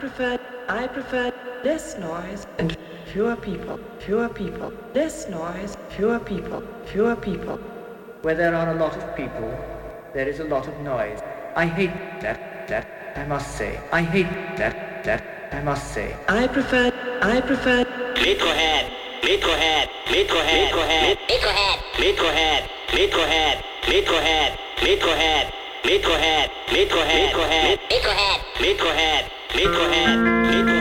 I prefer less noise and fewer people, less noise, fewer people. Where there are a lot of people, there is a lot of noise. I hate that, I must say. I hate that, I must say. I prefer Metrohead, Metrohead, Metrohead, Metrohead, Metrohead, Metrohead, Metrohead, Metrohead, Metrohead, Metrohead, Metrohead, Metrohead, Metrohead, Metrohead, Metrohead.